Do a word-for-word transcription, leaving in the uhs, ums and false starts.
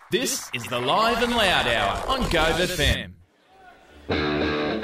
This is the Live and Loud Hour on Gove F M.